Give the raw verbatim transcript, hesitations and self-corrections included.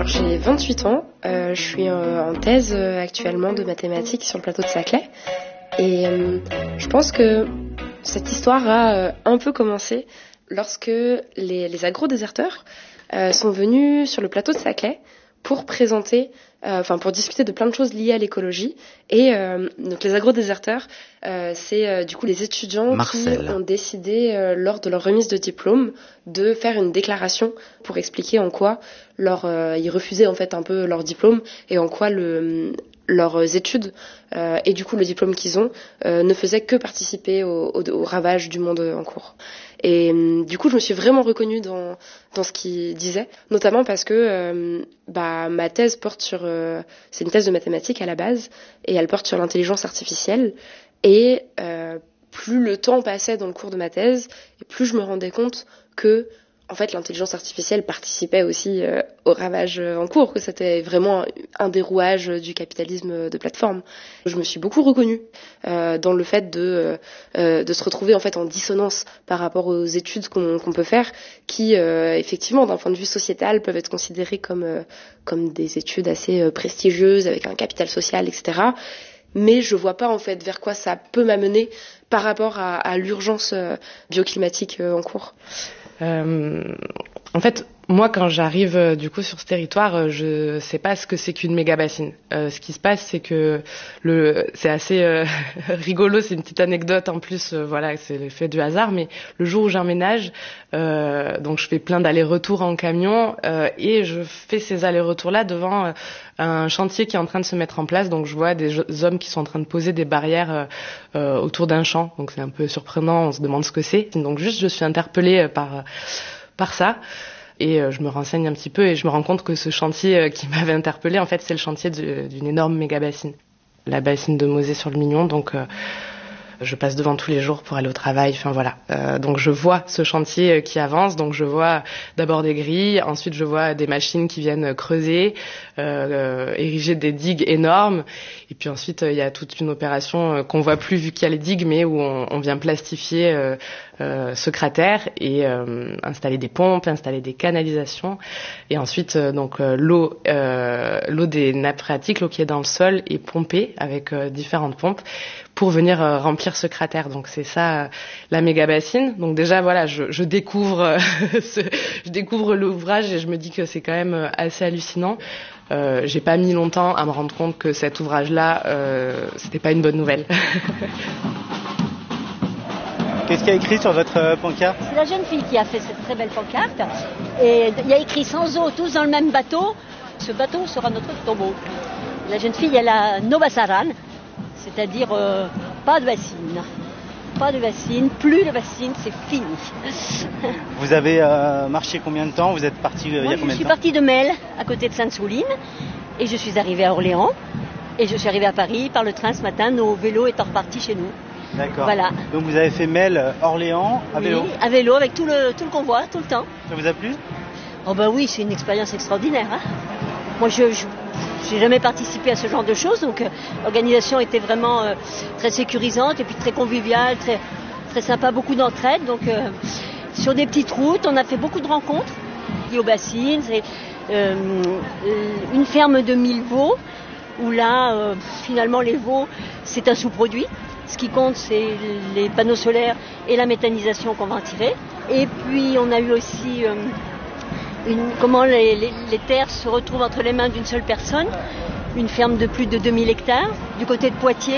Alors j'ai vingt-huit ans, euh, je suis euh, en thèse euh, actuellement de mathématiques sur le plateau de Saclay et euh, je pense que cette histoire a euh, un peu commencé lorsque les, les agro-déserteurs euh, sont venus sur le plateau de Saclay pour présenter, euh, enfin pour discuter de plein de choses liées à l'écologie. Et euh, donc les agro-déserteurs, euh, c'est euh, du coup les étudiants Marcel. qui ont décidé euh, lors de leur remise de diplôme de faire une déclaration pour expliquer en quoi leur, euh, ils refusaient en fait un peu leur diplôme et en quoi le leurs études euh, et du coup le diplôme qu'ils ont euh, ne faisaient que participer au, au, au ravage du monde en cours. Et euh, du coup je me suis vraiment reconnue dans, dans ce qu'ils disaient, notamment parce que euh, bah, ma thèse porte sur... Euh, c'est une thèse de mathématiques à la base, et elle porte sur l'intelligence artificielle. Et euh, plus le temps passait dans le cours de ma thèse, et plus je me rendais compte que en fait, l'intelligence artificielle participait aussi euh, au ravage euh, en cours, que c'était vraiment un des rouages du capitalisme de plateforme. Je me suis beaucoup reconnue euh, dans le fait de, euh, de se retrouver en fait en dissonance par rapport aux études qu'on, qu'on peut faire, qui euh, effectivement, d'un point de vue sociétal, peuvent être considérées comme, euh, comme des études assez euh, prestigieuses, avec un capital social, et cetera. Mais je vois pas en fait vers quoi ça peut m'amener par rapport à, à l'urgence euh, bioclimatique euh, en cours. Euh, en fait, moi, quand j'arrive euh, du coup sur ce territoire, euh, je sais pas ce que c'est qu'une méga-bassine. Euh, ce qui se passe, c'est que le, c'est assez euh, rigolo, c'est une petite anecdote en plus. Euh, voilà, c'est le fait du hasard. Mais le jour où j'emménage, euh, donc je fais plein d'allers-retours en camion euh, et je fais ces allers-retours-là devant euh, un chantier qui est en train de se mettre en place. Donc je vois des hommes qui sont en train de poser des barrières euh, euh, autour d'un champ. Donc c'est un peu surprenant. On se demande ce que c'est. Donc juste, je suis interpellée par par ça. Et euh, je me renseigne un petit peu et je me rends compte que ce chantier euh, qui m'avait interpellée, en fait, c'est le chantier de, d'une énorme méga bassine. La bassine de Mauzé-sur-le-Mignon, donc euh, je passe devant tous les jours pour aller au travail, enfin voilà. Euh, donc je vois ce chantier qui avance, donc je vois d'abord des grilles, ensuite je vois des machines qui viennent creuser, euh, ériger des digues énormes, et puis ensuite il y a toute une opération qu'on voit plus vu qu'il y a les digues, mais où on, on vient plastifier euh, euh, ce cratère et euh, installer des pompes, installer des canalisations, et ensuite euh, donc euh, l'eau, euh, l'eau des nappes phréatiques, l'eau qui est dans le sol, est pompée avec euh, différentes pompes pour venir euh, remplir ce cratère. Donc c'est ça euh, la méga bassine. Donc déjà voilà, je, je découvre euh, ce, je découvre l'ouvrage et je me dis que c'est quand même euh, assez hallucinant. Euh, j'ai pas mis longtemps à me rendre compte que cet ouvrage-là, euh, c'était pas une bonne nouvelle. Qu'est-ce qu'il y a écrit sur votre euh, pancarte ? C'est la jeune fille qui a fait cette très belle pancarte. Et il y a écrit sans eau, tous dans le même bateau. Ce bateau sera notre tombeau. La jeune fille, elle a no basaran. C'est-à-dire euh, pas de bassine. Pas de bassine, plus de bassine, c'est fini. Vous avez euh, marché combien de temps ? Vous êtes parti euh, il y a combien de temps ? Je suis partie de Melle, à côté de Sainte-Souline, et je suis arrivée à Orléans, et je suis arrivée à Paris par le train ce matin, nos vélos étant repartis chez nous. D'accord. Voilà. Donc vous avez fait Melle, Orléans, à oui, vélo ? à vélo, avec tout le, tout le convoi, tout le temps. Ça vous a plu ? Oh ben oui, c'est une expérience extraordinaire. Hein. Moi, je... je... J'ai jamais participé à ce genre de choses, donc euh, l'organisation était vraiment euh, très sécurisante et puis très conviviale, très, très sympa, beaucoup d'entraide. Donc euh, sur des petites routes, on a fait beaucoup de rencontres. Et aux bassines, c'est euh, une ferme de mille veaux, où là, euh, finalement, les veaux, c'est un sous-produit. Ce qui compte, c'est les panneaux solaires et la méthanisation qu'on va en tirer. Et puis, on a eu aussi... Euh, Une, comment les, les, les terres se retrouvent entre les mains d'une seule personne, une ferme de plus de deux mille hectares du côté de Poitiers.